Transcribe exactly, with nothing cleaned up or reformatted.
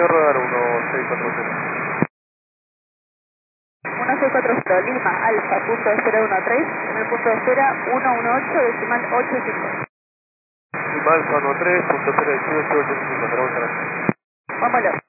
de rodar uno seis cuatro cero. uno seis cuatro cero, Lima, Alfa, punto de espera uno tres, en el punto de espera ciento dieciocho, decimal ochenta y cinco. Lima Alfa uno tres, punto cero dieciocho, ochenta y cinco, tenemos que Vámonos.